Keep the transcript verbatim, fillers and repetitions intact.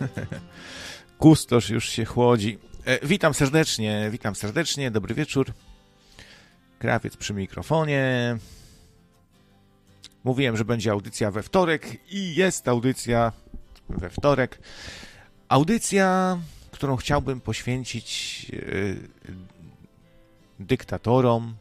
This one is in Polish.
Kustosz już się chłodzi. E, witam serdecznie, witam serdecznie, dobry wieczór. Krawiec przy mikrofonie. Mówiłem, że będzie audycja we wtorek i jest audycja we wtorek. Audycja, którą chciałbym poświęcić e, dyktatorom,